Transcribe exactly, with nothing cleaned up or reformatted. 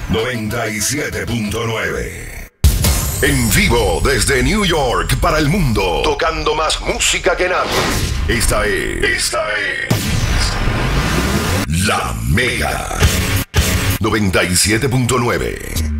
noventa y siete punto nueve. En vivo desde New York para el mundo, tocando más música que nadie. Esta es, esta es La Mega noventa y siete punto nueve.